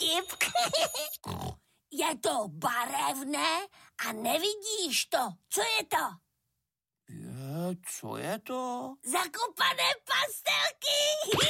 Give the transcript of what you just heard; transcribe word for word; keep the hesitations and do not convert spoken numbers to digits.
vtip. Je to barevné a nevidíš to. Co je to? Je, co je to? Zakopané pastelky.